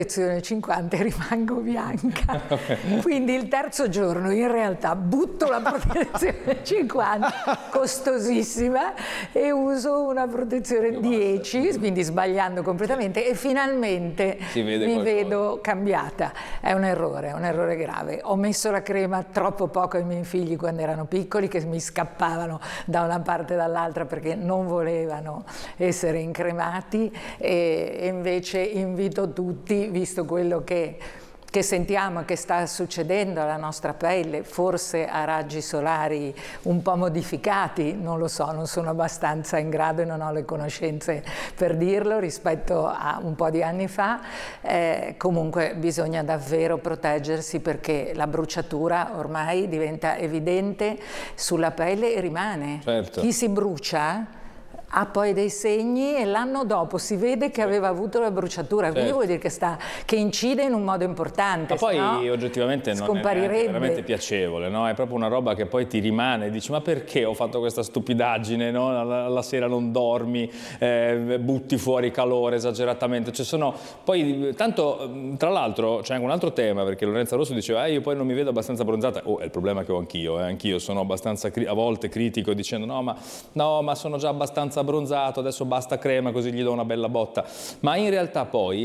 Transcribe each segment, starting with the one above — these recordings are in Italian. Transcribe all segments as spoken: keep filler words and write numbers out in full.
cinquanta e rimango bianca. Quindi il terzo giorno in realtà butto la protezione cinquanta, costosissima, e uso una protezione dieci, quindi sbagliando completamente, e finalmente mi qualcosa. vedo cambiata. È un errore, è un errore grave. Ho messo la crema troppo poco ai miei figli quando erano piccoli, che mi scappavano da una parte e dall'altra perché non volevano essere incremati, e, e invece invito tutti, visto quello che, che sentiamo che sta succedendo alla nostra pelle, forse a raggi solari un po' modificati, non lo so, non sono abbastanza in grado e non ho le conoscenze per dirlo rispetto a un po' di anni fa, eh, comunque bisogna davvero proteggersi, perché la bruciatura ormai diventa evidente sulla pelle e rimane. Certo. Chi si brucia ha poi dei segni e l'anno dopo si vede che aveva avuto la bruciatura, quindi certo. vuol dire che, sta, che incide in un modo importante. Ma poi no, oggettivamente non è veramente piacevole, no? È proprio una roba che poi ti rimane e dici: ma perché ho fatto questa stupidaggine, no? la, la sera non dormi, eh, butti fuori calore esageratamente, cioè sono poi tanto, tra l'altro c'è anche un altro tema, perché Lorenza Rosso diceva eh, io poi non mi vedo abbastanza bronzata. Oh, è il problema che ho anch'io, eh. anch'io sono abbastanza a volte critico dicendo no ma, no ma sono già abbastanza abbronzato, adesso basta crema così gli do una bella botta. Ma in realtà poi,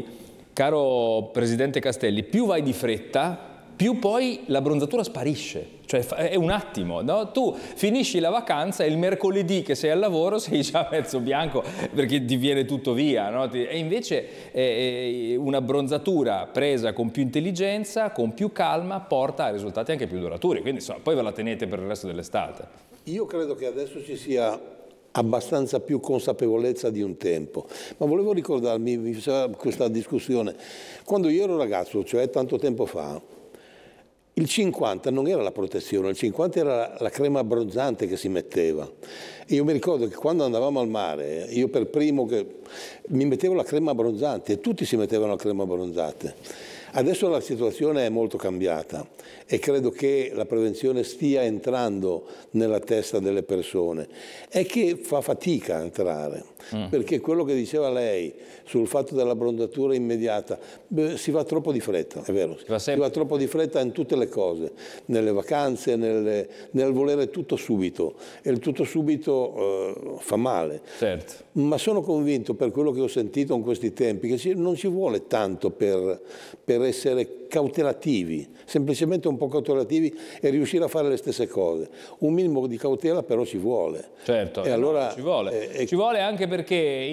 caro Presidente Castelli, più vai di fretta, più poi l'abbronzatura sparisce. Cioè è un attimo, no? Tu finisci la vacanza e il mercoledì che sei al lavoro sei già mezzo bianco perché ti viene tutto via, no? E invece eh, un'abbronzatura presa con più intelligenza, con più calma, porta a risultati anche più duraturi. Quindi insomma, poi ve la tenete per il resto dell'estate. Io credo che adesso ci sia abbastanza più consapevolezza di un tempo, ma volevo ricordarmi, mi faceva questa discussione, quando io ero ragazzo, cioè tanto tempo fa, il cinquanta non era la protezione, il cinquanta era la crema abbronzante che si metteva. E io mi ricordo che quando andavamo al mare, io per primo che mi mettevo la crema abbronzante e tutti si mettevano la crema abbronzante. Adesso la situazione è molto cambiata e credo che la prevenzione stia entrando nella testa delle persone. È che fa fatica a entrare, mm. perché quello che diceva lei sul fatto dell'abbronzatura immediata, beh, si va troppo di fretta, è vero, si va, si va troppo di fretta in tutte le cose, nelle vacanze, nelle, nel volere tutto subito, e il tutto subito eh, fa male. Certo. Ma sono convinto, per quello che ho sentito in questi tempi, che non ci vuole tanto per, per essere cautelativi, semplicemente un po' cautelativi e riuscire a fare le stesse cose. Un minimo di cautela però ci vuole. Certo, e allora, ci vuole. Eh, ci vuole anche perché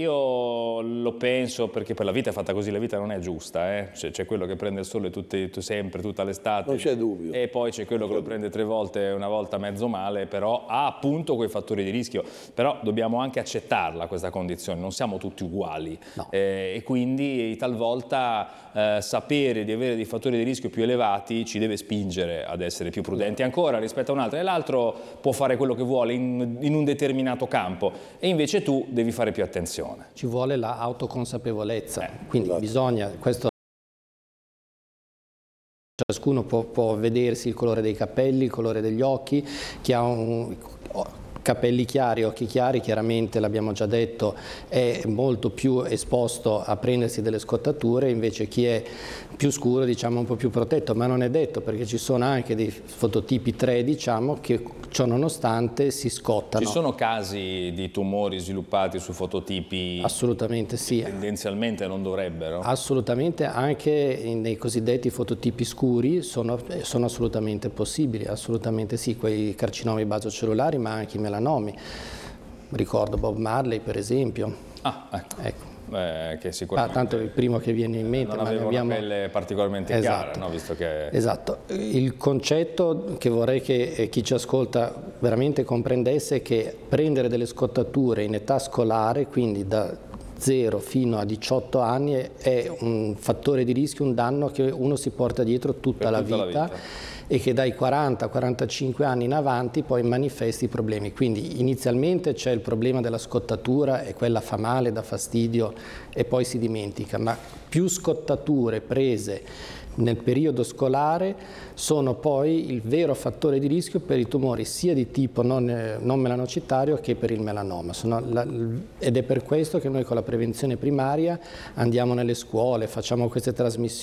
io lo penso, perché per la vita è fatta così, la vita non è giusta, eh? C'è quello che prende il sole tutti, sempre, tutta l'estate. Non c'è dubbio. E poi c'è quello che lo prende tre volte, una volta mezzo male, però ha appunto quei fattori di rischio. Però dobbiamo anche accettarla questa condizione, non siamo tutti uguali. No. Eh, e quindi talvolta eh, sapere di avere dei fattori di rischio più elevati ci deve spingere ad essere più prudenti ancora rispetto a un altro, e l'altro può fare quello che vuole in, in un determinato campo e invece tu devi fare più attenzione. Ci vuole la autoconsapevolezza, eh, quindi esatto. bisogna, questo ciascuno può, può vedersi il colore dei capelli, il colore degli occhi, chi ha un capelli chiari, occhi chiari, chiaramente l'abbiamo già detto, è molto più esposto a prendersi delle scottature, invece chi è più scuro, diciamo, un po' più protetto, ma non è detto, perché ci sono anche dei fototipi tre, diciamo, che ciò nonostante si scottano. Ci sono casi di tumori sviluppati su fototipi? Assolutamente sì. Che tendenzialmente non dovrebbero? Assolutamente, anche nei cosiddetti fototipi scuri sono, sono assolutamente possibili, assolutamente sì, quei carcinomi basocellulari, ma anche i melanomi. Ricordo Bob Marley, per esempio. Ah, ecco. ecco. Beh, che sicuramente ah, tanto è il primo che viene in mente. Non aveva abbiamo... una pelle particolarmente esatto. chiara, no? Visto che... Esatto. Il concetto che vorrei che chi ci ascolta veramente comprendesse è che prendere delle scottature in età scolare, quindi da zero fino a diciotto anni, è un fattore di rischio, un danno che uno si porta dietro tutta, la, tutta vita, la vita e che dai quaranta quarantacinque anni in avanti poi manifesti i problemi. Quindi inizialmente c'è il problema della scottatura e quella fa male, dà fastidio e poi si dimentica, ma più scottature prese nel periodo scolare sono poi il vero fattore di rischio per i tumori sia di tipo non, non melanocitario che per il melanoma. Sono la, ed è per questo che noi con la prevenzione primaria andiamo nelle scuole, facciamo queste trasmissioni